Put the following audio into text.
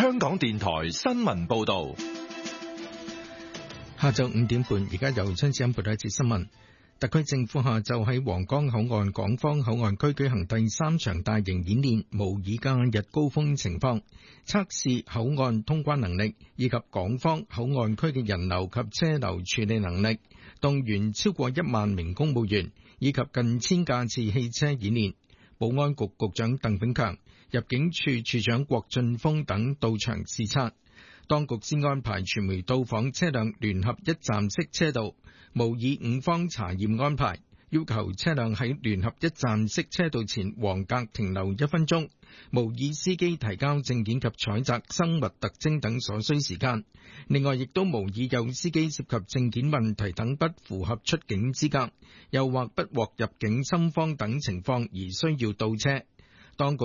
香港電台新聞報道。 下晝5點半，而家由張子欣報道一節新聞。特區政府下晝喺皇崗口岸港方口岸區舉行第3場大型演練，模擬假日高峰情況，測試口岸通關能力以及港方口岸區嘅人流及車流處理能力，動員超過1萬名公務員以及近千架次汽車演練。保安局局長鄧炳強、入境處處長郭俊峰等到場視察。當局先安排傳媒到訪車輛聯合一站式車道，模擬5方查驗安排，要求車輛喺聯合一站式車道前黃格停留1分鐘，模擬司機提交證件及採集生物特徵等所需時間。另外，亦都模擬有司機涉及證件問題等不符合出境資格，又或不獲入境深方等情況而需要倒車。當局